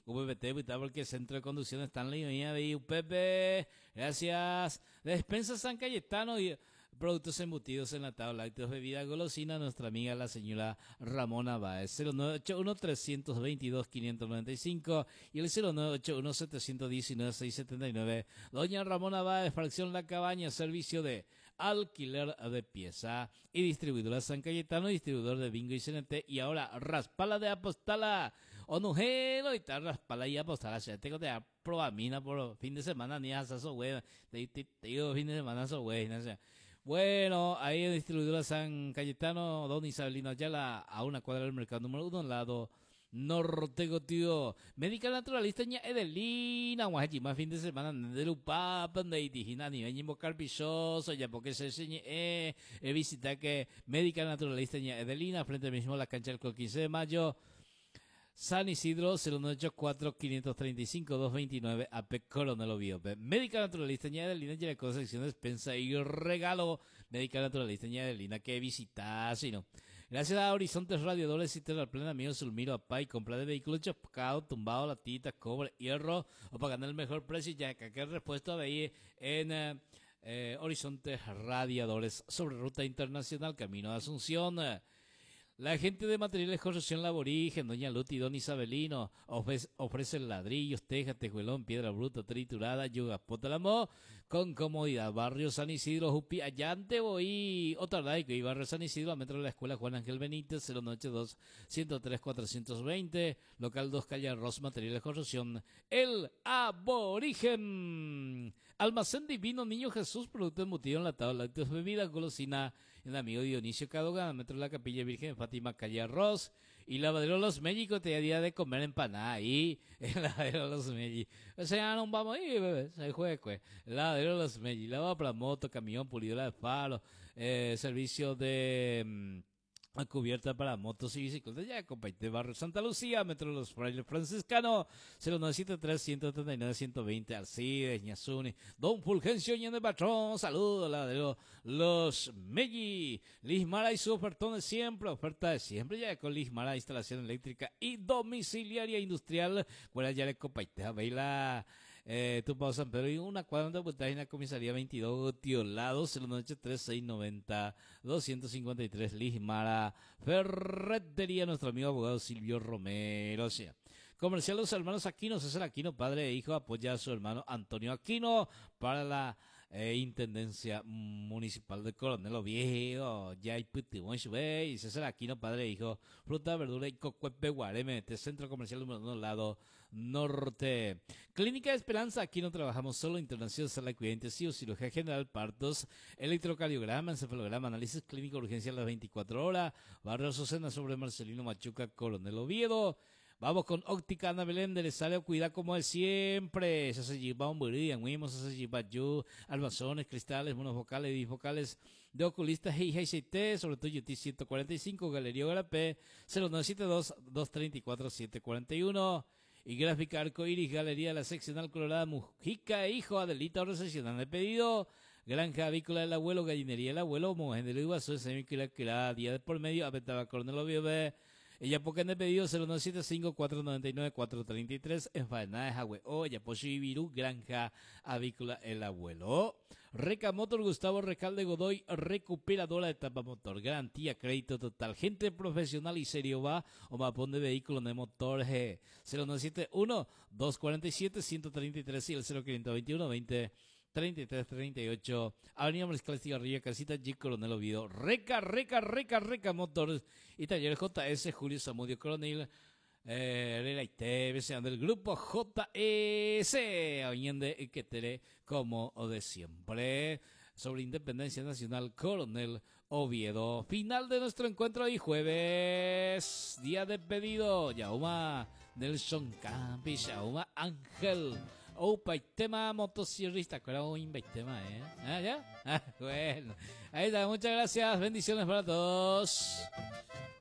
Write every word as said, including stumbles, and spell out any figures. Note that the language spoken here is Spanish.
U P P T, porque el centro de conducción está en la línea U P P. Gracias. Despensa San Cayetano y productos embutidos, enlatados, lácteos, bebidas, golosinas, nuestra amiga la señora Ramona Báez, cero nueve ocho uno, tres dos dos, cinco nueve cinco y el cero nueve ocho uno, siete uno nueve, seis siete nueve. Doña Ramona Báez, fracción La Cabaña, servicio de alquiler de pieza y distribuidora San Cayetano, distribuidor de bingo y C N T, y ahora Raspala de Apostala, Onujelo y tal, Raspala y Apostala, ya tengo de probamina por fin de semana, ni hasta eso, güey, te digo fin de semana, eso, güey, no sé. Bueno, ahí en distribuidora San Cayetano, don Isabelino Ayala, a una cuadra del mercado número uno, al lado norte, tío. Médica naturalista ña Edelina, guajima fin de semana, de Lupapa, de Itigina, ni venimos carpichoso, ya porque se enseñe, eh, he visitado que médica naturalista ña Edelina, frente mismo a la cancha del quince de mayo. San Isidro, cero nueve ocho cuatro, cinco tres cinco, dos dos nueve, A P Coronel Oviedo. Médica naturalista ña Adelina, y la sección de despensa y regalo. Médica naturalista ña Adelina, que visitas, y no. Gracias a Horizontes Radiadores y Terraplén, amigo Sulmiro Apay, compra de vehículos chocado, tumbado, latita, cobre, hierro, o pagando el mejor precio, ya que aquel repuesto de ahí en eh, eh, Horizontes Radiadores, sobre ruta internacional, camino de Asunción. Eh, La gente de Materiales Construcción Laborigen, doña Luti y don Isabelino, ofrece, ofrecen ladrillos, tejas, tejuelón, piedra bruta, triturada, yugas, pótalamo, con comodidad. Barrio San Isidro, Jupi, Allante, Boí, Otardaico y Barrio San Isidro, a metro de la Escuela Juan Ángel Benítez, cero nueve ocho dos, ciento tres, cuatrocientos veinte, local dos, calle Arroz, Materiales Construcción, El Aborigen. Almacén Divino Niño Jesús, producto embutido, enlatado, lácteos, bebidas, golosina, el amigo Dionisio Cadoga, metro de la Capilla Virgen Fátima, calle Arroz, y Lavadero Los Méxicos, te da día de comer empanada ahí, el Lavadero Los Méxicos. O sea, no vamos a ir, bebé, se juegue, pues. El Lavadero Los Méxicos, lavado para moto, camión, pulidora de faro, eh, servicio de mmm, cubierta para motos y bicicletas, ya compañía Barrio Santa Lucía, Metro Los Frailes Franciscano, cero nueve siete tres, uno tres nueve, uno dos cero, Alcides, Ñazuni, Don Fulgencio Ñande Patrón, saludos, lavadero Los Melli, Lismara y su ofertón de siempre, oferta de siempre, ya con Lismara, instalación eléctrica y domiciliaria industrial, cuál ya le compañía, veila, eh, tu Pau San Pedro, y una cuadra de puta en la comisaría veintidós, Tiolado, cero nueve ocho tres, seis nueve cero, dos cinco tres, Lismara, Ferretería, nuestro amigo abogado Silvio Romero. O sea, comercial Los Hermanos Aquino, César Aquino, padre e hijo, apoya a su hermano Antonio Aquino para la eh, Intendencia Municipal de Coronel Oviedo. Ya hay y César Aquino, padre e hijo, fruta, verdura y cocuepe, Guareme, centro comercial número uno, lado norte. Clínica de Esperanza, aquí no trabajamos solo, internación, sala de cuidado intensivo, cirugía general, partos, electrocardiograma, encefalograma, análisis clínico, urgencia a las veinticuatro horas, Barrio Azucena, sobre Marcelino Machuca, Coronel Oviedo. Vamos con Óptica Ana Belén, de sale a cuidar como de siempre. Se hace jiba un buridian, huimos, se hace jiba yu, almazones, cristales, monovocales, bifocales, de oculistas, G I G T, sobre todo U T ciento cuarenta y cinco, Galería Garapé, cero nueve siete dos, dos tres cuatro, siete cuatro uno. Y Gráfica Arcoiris, Galería de la Seccional Colorada, Mujica e Hijo, Adelita, recepcionan de pedido. Granja Avícola del Abuelo, Gallinería del Abuelo, Mujer de Iguazú, Semícola, Día de por medio, Apetaba Coronel Oviedo. Ella poca de pedido cero nueve siete cinco, cuatro nueve nueve, cuatro tres tres, en Faena de Jagüe, o Yapocho y Virú, Granja Avícola el Abuelo. Reca Motor, Gustavo Recalde Godoy, recuperadora de tapa motor, garantía, crédito total, gente profesional y serio va, o mapón de vehículo de motor G, cero nueve siete uno, dos cuatro siete, uno tres tres y el cero quinientos veintiuno, veinte, treinta y tres treinta y ocho, Avenida Mariscal Cigarrilla, Casita G, Coronel Oviedo, Reca, Reca, Reca, Reca Motors y Taller J S, Julio Zamudio Coronel, eh, Relaite, sean del grupo J S, Añende que tere como de siempre, sobre Independencia Nacional, Coronel Oviedo. Final de nuestro encuentro hoy jueves, día de pedido, Yauma Nelson Campi, Yauma Ángel, Opa, y tema motosierrista, que era un tema, ¿eh? ¿Ah, ya? Ah, bueno, ahí está, muchas gracias, bendiciones para todos.